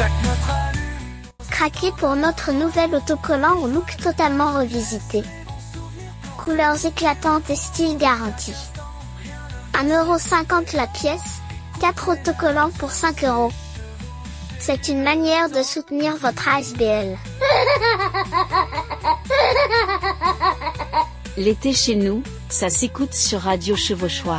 Craquez pour notre nouvel autocollant au look totalement revisité. Couleurs éclatantes et style garanti. 1,50 € la pièce, 4 autocollants pour 5 €. C'est une manière de soutenir votre ASBL. L'été chez nous, ça s'écoute sur Radio Chevauchoir.